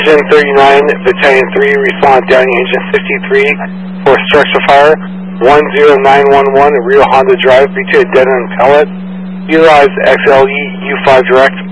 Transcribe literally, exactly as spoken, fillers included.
Engine thirty-nine, Battalion three, respond Downey Engine fifty-three for structure fire. one zero nine one one, Rio Honda Drive, B two Denon Pellet. Utilize X L E U five direct,